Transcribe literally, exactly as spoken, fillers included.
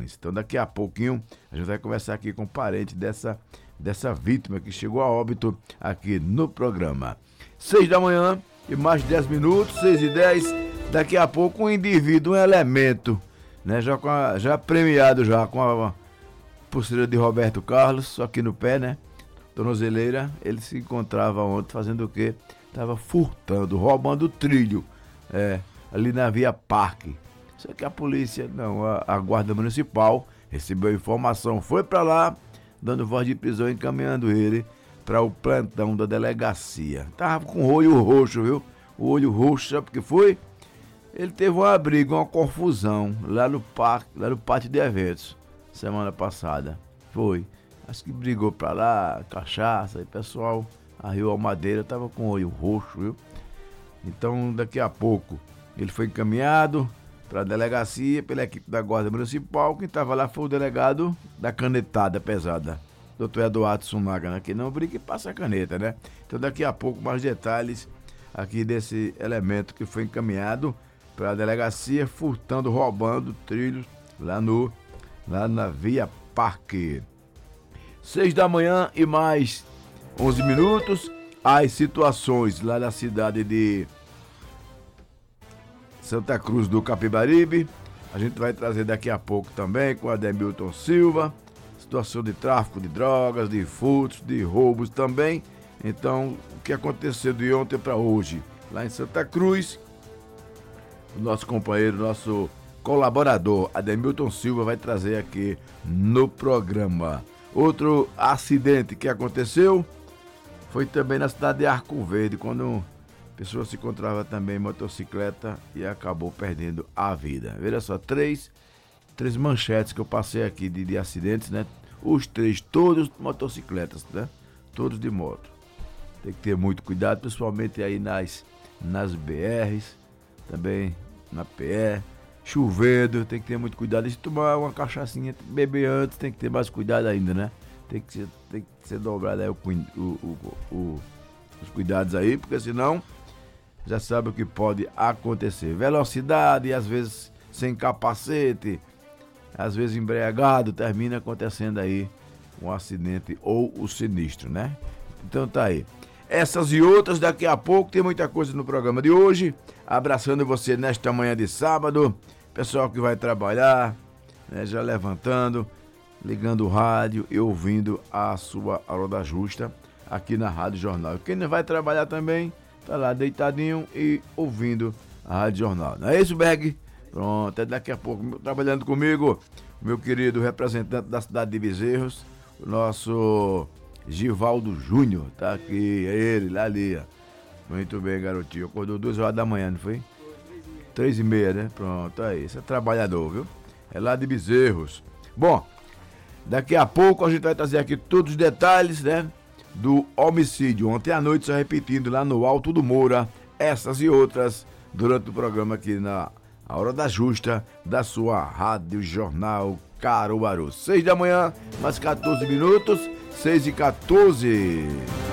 detalhes. Então daqui a pouquinho a gente vai conversar aqui com o parente dessa, dessa vítima que chegou a óbito aqui no programa. Seis da manhã e mais dez minutos, seis e dez. Daqui a pouco um indivíduo, um elemento, né, já, com a, já premiado já com a pulseira de Roberto Carlos, só que no pé, né? Tornozeleira, ele se encontrava ontem fazendo o quê? Estava furtando, roubando trilho, é, ali na Via Parque. Só que a polícia, não, a, a guarda municipal recebeu a informação, foi para lá, dando voz de prisão, encaminhando ele para o plantão da delegacia. Tava com o olho roxo, viu? O olho roxo, sabe o que foi? Ele teve uma briga, uma confusão lá no parque, lá no pátio de eventos, semana passada. Foi. Acho que brigou pra lá, cachaça, e o pessoal arriou a madeira, tava com o olho roxo, viu? Então, daqui a pouco, ele foi encaminhado para a delegacia pela equipe da Guarda Municipal. Quem estava lá foi o delegado da canetada pesada, doutor Eduardo Sumaga, né? Que não briga e passa a caneta, né? Então, daqui a pouco, mais detalhes aqui desse elemento que foi encaminhado para a delegacia, furtando, roubando trilhos lá, no, lá na Via Parque. Seis da manhã e mais onze minutos. As situações lá na cidade de Santa Cruz do Capibaribe, a gente vai trazer daqui a pouco também com a Ademilton Silva. Situação de tráfico de drogas, de furtos, de roubos também. Então, o que aconteceu de ontem para hoje lá em Santa Cruz, o nosso companheiro, nosso colaborador Ademilton Silva vai trazer aqui no programa. Outro acidente que aconteceu foi também na cidade de Arco Verde, quando a pessoa se encontrava também em motocicleta e acabou perdendo a vida. Veja só, três, três manchetes que eu passei aqui de, de acidentes, né? Os três, todos motocicletas, né? Todos de moto. Tem que ter muito cuidado, principalmente aí nas, nas B Rs, também na P E. Chovendo, tem que ter muito cuidado. E se tomar uma cachaçinha, beber antes, tem que ter mais cuidado ainda, né? Tem que ser, tem que ser dobrado aí o, o, o, o, os cuidados aí, porque senão já sabe o que pode acontecer. Velocidade, às vezes sem capacete, às vezes embriagado, termina acontecendo aí um acidente ou o sinistro, né? Então tá aí. Essas e outras daqui a pouco, tem muita coisa no programa de hoje. Abraçando você nesta manhã de sábado. Pessoal que vai trabalhar, né, já levantando, ligando o rádio e ouvindo a sua Hora Justa aqui na Rádio Jornal. Quem não vai trabalhar também, tá lá deitadinho e ouvindo a Rádio Jornal. Não é isso, Berg? Pronto, até daqui a pouco. Trabalhando comigo, meu querido representante da cidade de Bezerros, o nosso Givaldo Júnior, tá aqui, é ele, lá ali, ó. Muito bem, garotinho. Acordou duas horas da manhã, não foi? Três e meia, né? Pronto, aí. Você é trabalhador, viu? É lá de Bezerros. Bom, daqui a pouco a gente vai trazer aqui todos os detalhes, né? Do homicídio. Ontem à noite, só repetindo, lá no Alto do Moura, essas e outras, durante o programa aqui na Hora da Justa, da sua Rádio Jornal Caruaru. Seis da manhã, mais quatorze minutos, seis e quatorze.